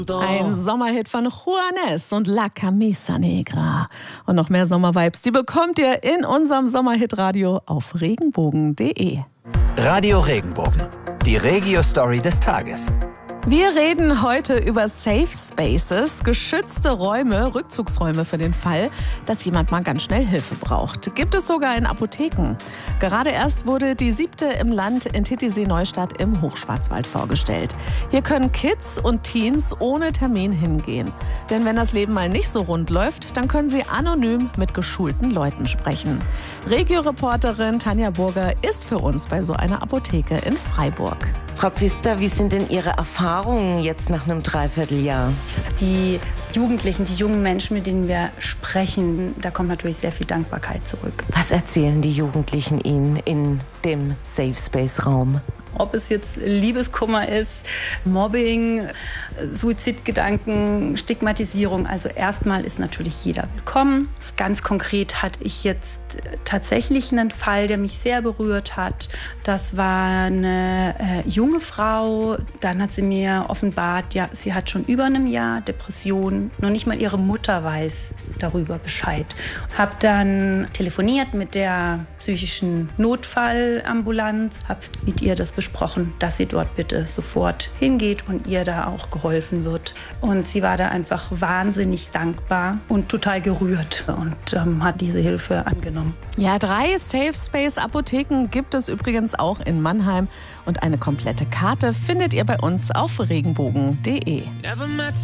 Ein Sommerhit von Juanes und La Camisa Negra. Und noch mehr Sommervibes, die bekommt ihr in unserem Sommerhit-Radio auf regenbogen.de. Radio Regenbogen, die Regio-Story des Tages. Wir reden heute über Safe Spaces, geschützte Räume, Rückzugsräume für den Fall, dass jemand mal ganz schnell Hilfe braucht. Gibt es sogar in Apotheken. Gerade erst wurde die 7. im Land in Titisee-Neustadt im Hochschwarzwald vorgestellt. Hier können Kids und Teens ohne Termin hingehen. Denn wenn das Leben mal nicht so rund läuft, dann können sie anonym mit geschulten Leuten sprechen. Regio-Reporterin Tanja Burger ist für uns bei so einer Apotheke in Freiburg. Frau Pfister, wie sind denn Ihre Erfahrungen jetzt nach einem Dreivierteljahr? Die Jugendlichen, die jungen Menschen, mit denen wir sprechen, da kommt natürlich sehr viel Dankbarkeit zurück. Was erzählen die Jugendlichen Ihnen in dem Safe Space Raum? Ob es jetzt Liebeskummer ist, Mobbing, Suizidgedanken, Stigmatisierung. Also erstmal ist natürlich jeder willkommen. Ganz konkret hatte ich jetzt tatsächlich einen Fall, der mich sehr berührt hat. Das war eine junge Frau. Dann hat sie mir offenbart, ja, sie hat schon über einem Jahr Depression. Noch nicht mal ihre Mutter weiß darüber Bescheid. Habe dann telefoniert mit der psychischen Notfallambulanz, habe mit ihr das besprochen, dass sie dort bitte sofort hingeht und ihr da auch geholfen wird. Und sie war da einfach wahnsinnig dankbar und total gerührt und hat diese Hilfe angenommen. Ja, 3 Safe Space Apotheken gibt es übrigens auch in Mannheim. Und eine komplette Karte findet ihr bei uns auf regenbogen.de.